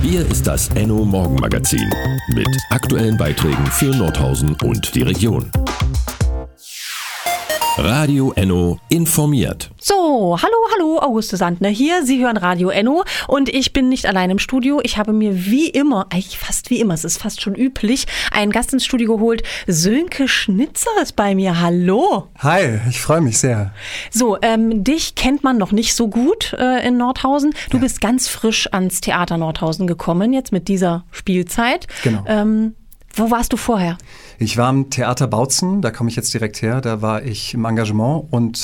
Hier ist das Enno Morgenmagazin mit aktuellen Beiträgen für Nordhausen und die Region. Radio Enno informiert. So, hallo, Auguste Sandner hier. Sie hören Radio Enno und ich bin nicht allein im Studio. Ich habe mir wie immer, eigentlich fast wie immer, es ist fast schon üblich, einen Gast ins Studio geholt. Sönke Schnitzer ist bei mir. Hallo. Hi, ich freue mich sehr. So, dich kennt man noch nicht so gut in Nordhausen. Du bist ganz frisch ans Theater Nordhausen gekommen, jetzt mit dieser Spielzeit. Genau. Wo warst du vorher? Ich war am Theater Bautzen, da komme ich jetzt direkt her, da war ich im Engagement und